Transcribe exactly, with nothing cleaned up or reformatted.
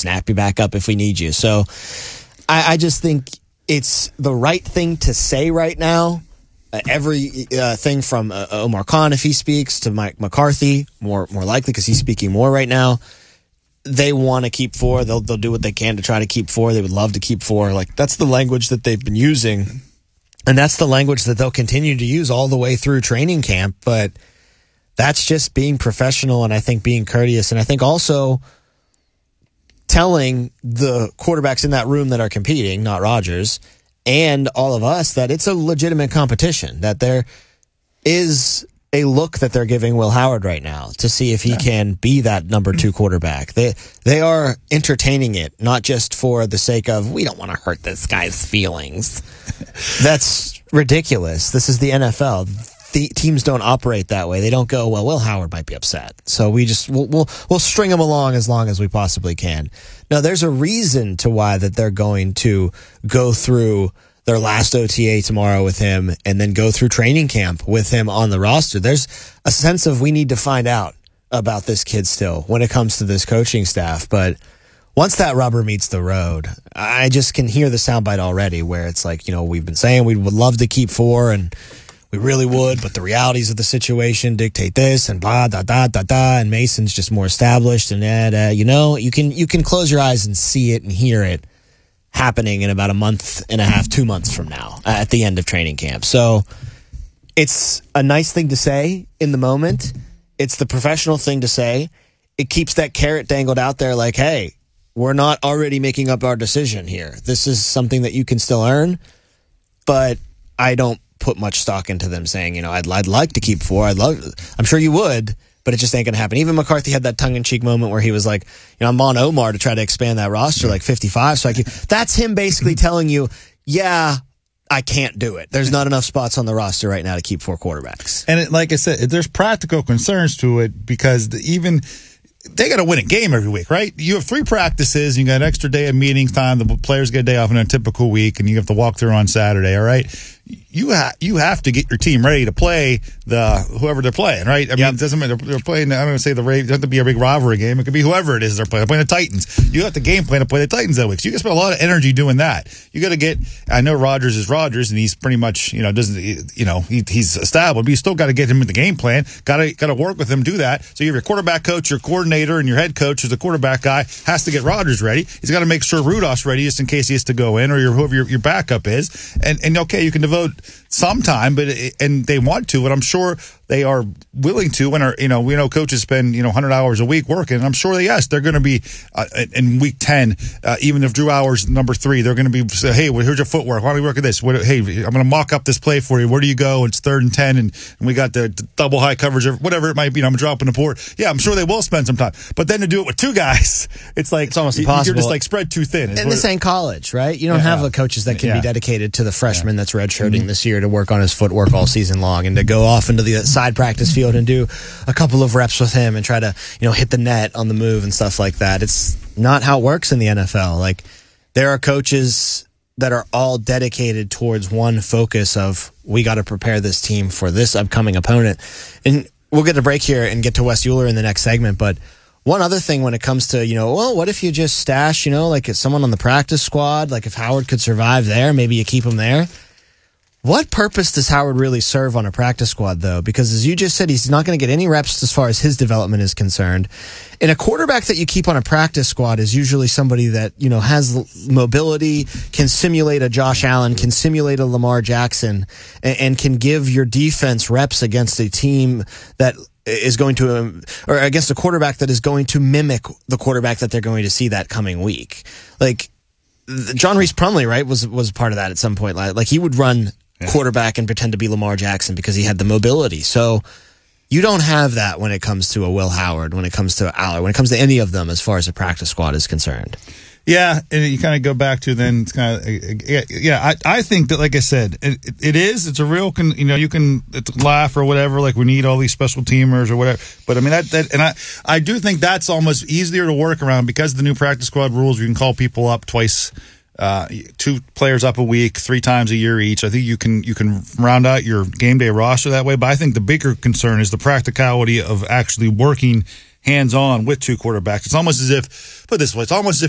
snap you back up if we need you. So I, I just think it's the right thing to say right now. Uh, every uh, thing from uh, Omar Khan, if he speaks, to Mike McCarthy, more more likely because he's speaking more right now. They want to keep four. They'll they'll do what they can to try to keep four. They would love to keep four. Like, that's the language that they've been using, and that's the language that they'll continue to use all the way through training camp. But that's just being professional, and I think being courteous, and I think also telling the quarterbacks in that room that are competing, not Rodgers, and all of us, that it's a legitimate competition, that there is a look that they're giving Will Howard right now to see if he yeah. can be that number two quarterback. They they are entertaining it, not just for the sake of, we don't want to hurt this guy's feelings. That's ridiculous. This is the N F L. The teams don't operate that way. They don't go, well, Will Howard might be upset, so we just we'll we'll, we'll string him along as long as we possibly can. No, there's a reason to why that they're going to go through their last O T A tomorrow with him and then go through training camp with him on the roster. There's a sense of, we need to find out about this kid still when it comes to this coaching staff. But once that rubber meets the road, I just can hear the soundbite already where it's like, you know, we've been saying we would love to keep four and we really would, but the realities of the situation dictate this, and blah, da, da, da, da, and Mason's just more established, and uh, you know, you can you can close your eyes and see it and hear it happening in about a month and a half, two months from now at the end of training camp. So it's a nice thing to say in the moment. It's the professional thing to say. It keeps that carrot dangled out there like, hey, we're not already making up our decision here. This is something that you can still earn, but I don't put much stock into them saying, you know, I'd, I'd like to keep four. I'd love, I'm sure you would, but it just ain't going to happen. Even McCarthy had that tongue-in-cheek moment where he was like, you know, I'm on Omar to try to expand that roster like fifty-five. So I can, that's him basically telling you, yeah, I can't do it. There's not enough spots on the roster right now to keep four quarterbacks. And it, like I said, there's practical concerns to it because the, even they got to win a game every week, right? You have three practices, you got an extra day of meeting time, the players get a day off in a typical week, and you have to walk through on Saturday, all right? You have you have to get your team ready to play the whoever they're playing, right? I mean, yep. It doesn't matter. They're playing. I'm going to say the Ravens. It doesn't have to be a big rivalry game. It could be whoever it is they're playing. They're playing the Titans. You got the game plan to play the Titans that week. So you got to spend a lot of energy doing that. You got to get. I know Rodgers is Rodgers, and he's pretty much you know doesn't you know he, he's established. But you still got to get him in the game plan. Got to got to work with him, do that. So you have your quarterback coach, your coordinator, and your head coach, who's the quarterback guy, has to get Rodgers ready. He's got to make sure Rudolph's ready just in case he has to go in, or your, whoever your, your backup is. And and okay, you can devote some time, but and they want to, but I'm sure they are willing to. When are you know we know coaches spend you know one hundred hours a week working. And I'm sure they yes they're going to be uh, in week ten, uh, even if Drew Hour's number three, they're going to be say, hey, well, here's your footwork. Why don't we work at this? What, hey, I'm going to mock up this play for you. Where do you go? It's third and ten, and, and we got the, the double high coverage, or whatever it might be. You know, I'm dropping the port. Yeah, I'm sure they will spend some time, but then to do it with two guys, it's like it's almost impossible. You're just like spread too thin. And this ain't college, right? You don't yeah. have the coaches that can yeah. be dedicated to the freshman yeah. that's redshirting mm-hmm. this year to work on his footwork all season long, and to go off into the side practice field and do a couple of reps with him and try to you know hit the net on the move and stuff like that. It's not how it works in the N F L. Like, there are coaches that are all dedicated towards one focus of, we got to prepare this team for this upcoming opponent. And we'll get a break here and get to Wes Euler in the next segment, but one other thing when it comes to, you know, well, what if you just stash, you know, like someone on the practice squad, like if Howard could survive there, maybe you keep him there. What purpose does Howard really serve on a practice squad, though? Because as you just said, he's not going to get any reps as far as his development is concerned. And a quarterback that you keep on a practice squad is usually somebody that, you know, has mobility, can simulate a Josh Allen, can simulate a Lamar Jackson, and, and can give your defense reps against a team that is going to, um, or against a quarterback that is going to mimic the quarterback that they're going to see that coming week. Like, John Reese Plumlee, right, was was part of that at some point. Like, he would run yeah. quarterback and pretend to be Lamar Jackson because he had the mobility. So you don't have that when it comes to a Will Howard, when it comes to Aller, when it comes to any of them as far as a practice squad is concerned. Yeah, and you kind of go back to then it's kind of yeah. yeah I I think that, like I said, it, it is. It's a real con, you know you can laugh or whatever. Like, we need all these special teamers or whatever. But I mean that that and I I do think that's almost easier to work around because of the new practice squad rules. You can call people up twice. Uh, two players up a week, three times a year each. I think you can you can round out your game day roster that way. But I think the bigger concern is the practicality of actually working hands-on with two quarterbacks. It's almost as if, put it this way, it's almost as if